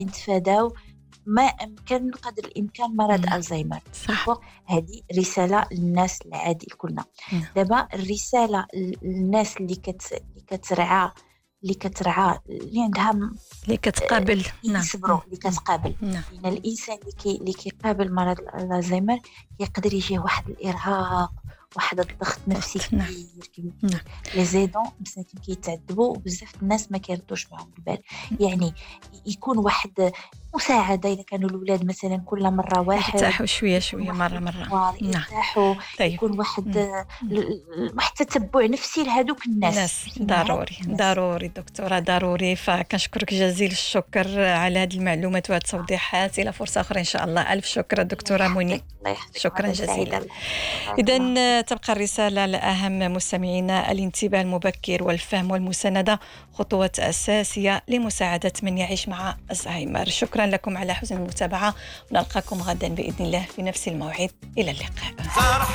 نتفاداو ما أمكن قدر الإمكان مرض الزهايمر. صح. هذه رسالة للناس العادي كلنا. دابا الرسالة للناس اللي كترعى اللي عندها اللي كتقابل يصبروا اللي كتقابل. لأن الإنسان اللي كيقابل مرض الزهايمر يقدر يجيه واحد الإرهاق، واحد الضغط نفسي كبير. لي زيدون مساكن كيتعذبوا بزاف الناس ما كيردوش معهم البال. يعني يكون واحد مساعدة إذا كانوا الأولاد مثلا كل مرة واحد يرتاحوا شوية مرة. يرتاحوا. طيب. يكون واحد تتبع نفسي لهذوك الناس. ضروري دكتورة، ضروري. فكنشكرك جزيل الشكر على هذه المعلومات وهذه التوضيحات. إلى فرصة أخرى إن شاء الله. ألف شكر دكتورة منى، شكرا جزيلا. إذن تبقى الرسالة لأهم مستمعينا: الانتباه المبكر والفهم والمساندة خطوة أساسية لمساعدة من يعيش مع الزهايمر. شكرا لكم على حسن المتابعة، ونلقاكم غدا بإذن الله في نفس الموعد. إلى اللقاء.